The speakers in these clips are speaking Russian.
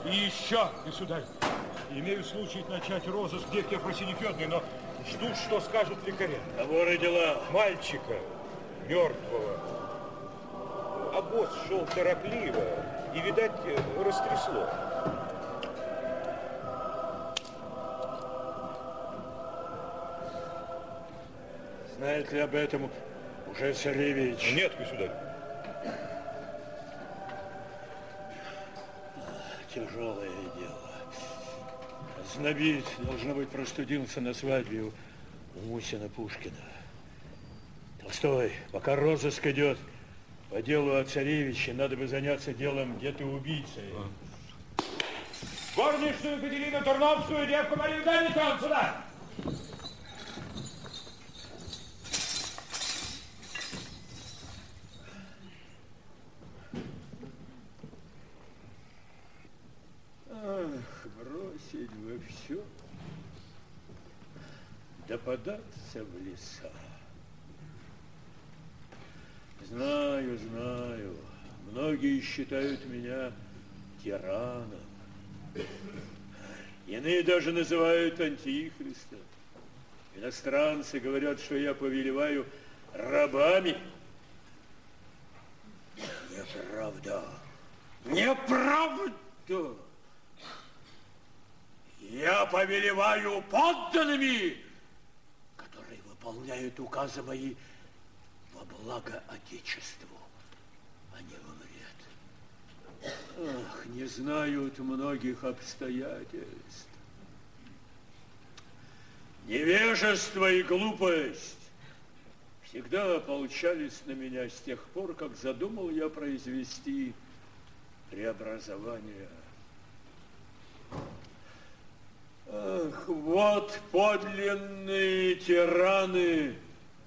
И еще, государь, имею случай начать розыск девки Афросиньи Федоровны, но жду, что скажут лекаря. Кого родила? Мальчика, мертвого. А босс шел торопливо и, видать, растрясло. Знает ли об этом уже царевич? Нет, государь. Тяжелое дело. Знобит, должно быть, простудился на свадьбе у Мусина Пушкина. Толстой, пока розыск идет по делу о царевиче, надо бы заняться делом где-то убийцей. Горничную Катерину Турновскую, девку Марию Даницу, сюда! Ах, бросить бы все, да податься в леса. Знаю, многие считают меня тираном. Иные даже называют антихристом. Иностранцы говорят, что я повелеваю рабами. Неправда. Неправда. Я повелеваю подданными, которые выполняют указы мои во благо Отечеству, а не во вред. Ах, не знают многих обстоятельств. Невежество и глупость всегда ополчались на меня с тех пор, как задумал я произвести преобразование. Ах, вот подлинные тираны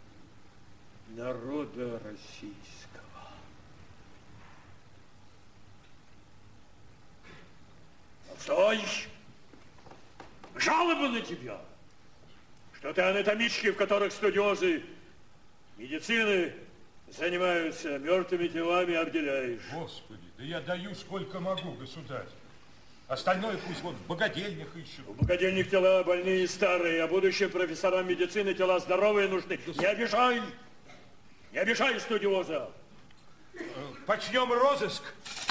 народа российского. Стой! Жалобы на тебя, что ты анатомички, в которых студиозы медицины занимаются мертвыми телами, обделяешь. Господи, да я даю сколько могу, государь. Остальное пусть вот в богадельнях ищут. В богадельных тела больные и старые, а будущим профессорам медицины тела здоровые нужны. Не обижай! Не обижай студиоза! Почнем розыск.